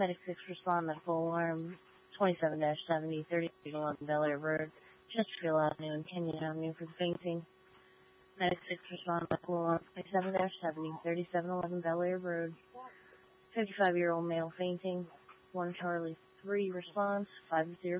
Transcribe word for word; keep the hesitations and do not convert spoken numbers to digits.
Medic six respond, medical alarm twenty-seven seventy, thirty-eight eleven Bel Air Road, Chesterfield Avenue and Kenyon Avenue for the fainting. Medic six respond, medical alarm twenty-seven seventy, thirty-seven eleven Bel Air Road, fifty-five-year-old male fainting. one Charlie three response, five zero